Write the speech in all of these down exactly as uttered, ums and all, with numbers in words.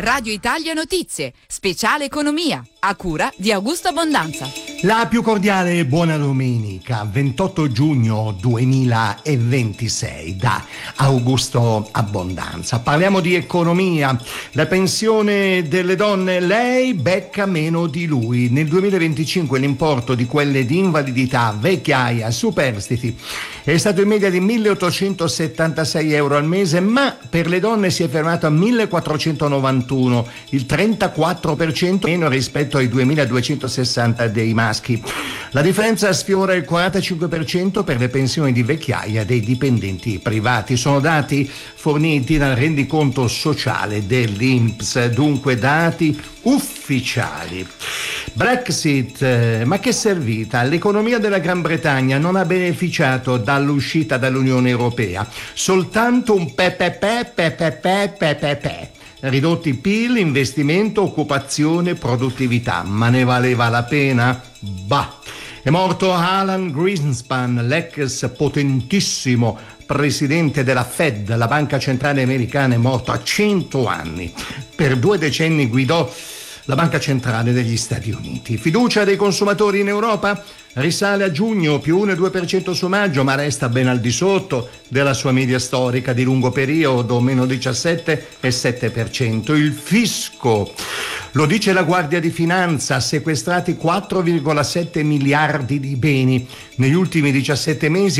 Radio Italia Notizie, speciale economia, a cura di Augusto Abbondanza. La più cordiale buona domenica, ventotto giugno duemilaventisei, da Augusto Abbondanza. Parliamo di economia. La pensione delle donne, lei becca meno di lui. Nel duemilaventicinque l'importo di quelle di invalidità, vecchiaia, superstiti è stato in media di milleottocentosettantasei euro al mese, ma per le donne si è fermato a millequattrocentonovantuno, il trentaquattro per cento meno rispetto ai duemiladuecentosessanta dei maschi. La differenza sfiora il quarantacinque per cento per le pensioni di vecchiaia dei dipendenti privati. Sono dati forniti dal rendiconto sociale dell'I N P S, dunque dati ufficiali. Brexit, eh, ma che servita? L'economia della Gran Bretagna non ha beneficiato dall'uscita dall'Unione Europea, soltanto un pepepe pepepe pepepe. Ridotti P I L, investimento, occupazione, produttività, ma ne valeva la pena? Bah! È morto Alan Greenspan, l'ex potentissimo presidente della Fed, la banca centrale americana, è morto a cento anni. Per due decenni guidò la banca centrale degli Stati Uniti. Fiducia dei consumatori in Europa risale a giugno, più uno virgola due per cento su maggio, ma resta ben al di sotto della sua media storica di lungo periodo, meno diciassette virgola sette per cento. Il fisco, lo dice la Guardia di Finanza, sequestrati quattro virgola sette miliardi di beni. Negli ultimi diciassette mesi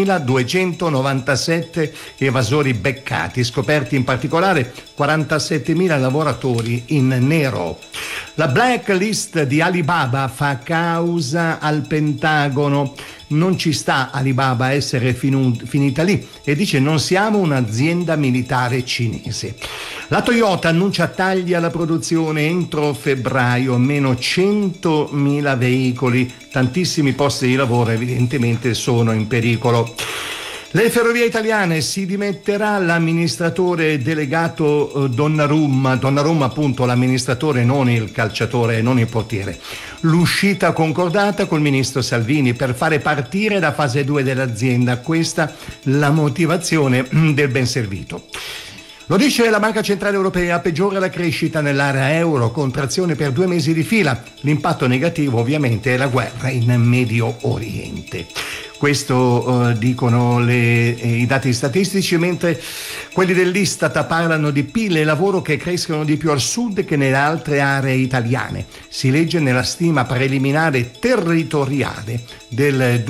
ottomiladuecentonovantasette evasori beccati, scoperti in particolare quarantasettemila lavoratori in nero. La blacklist di Alibaba fa causa al Pentagono. Non ci sta Alibaba a essere finu- finita lì e dice: non siamo un'azienda militare cinese. La Toyota annuncia tagli alla produzione entro febbraio, meno centomila veicoli, tantissimi posti di lavoro evidentemente sono in pericolo. Le Ferrovie Italiane, si dimetterà l'amministratore delegato Donnarumma, Donnarumma appunto l'amministratore, non il calciatore, non il portiere. L'uscita concordata col ministro Salvini per fare partire la fase due dell'azienda, questa la motivazione del ben servito. Lo dice la Banca Centrale Europea, peggiora la crescita nell'area euro, contrazione per due mesi di fila. L'impatto negativo ovviamente è la guerra in Medio Oriente. Questo uh, dicono le, eh, i dati statistici, mentre quelli dell'Istat parlano di P I L e lavoro che crescono di più al sud che nelle altre aree italiane. Si legge nella stima preliminare territoriale del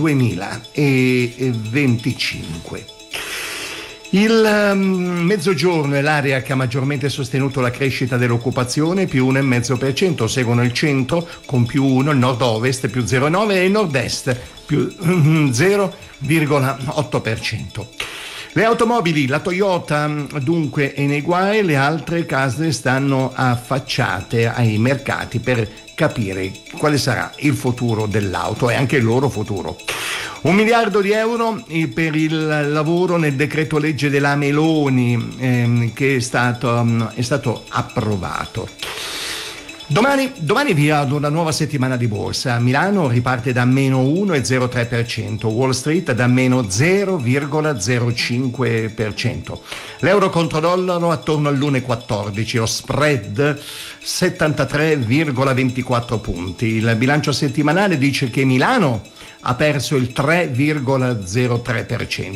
duemilaventicinque. Il um, Mezzogiorno è l'area che ha maggiormente sostenuto la crescita dell'occupazione, più uno virgola cinque per cento, seguono il centro con più uno, il nord-ovest più zero virgola nove e il nord-est più zero virgola otto per cento. Le automobili, la Toyota dunque è nei guai, le altre case stanno affacciate ai mercati per capire quale sarà il futuro dell'auto e anche il loro futuro. Un miliardo di euro per il lavoro nel decreto legge della Meloni ehm, che è stato, è stato approvato. Domani, domani via ad una nuova settimana di borsa. Milano riparte da meno uno virgola zero tre per cento, Wall Street da meno zero virgola zero cinque per cento. L'euro contro dollaro attorno all'uno virgola quattordici, lo spread settantatré virgola ventiquattro punti. Il bilancio settimanale dice che Milano ha perso il tre virgola zero tre per cento.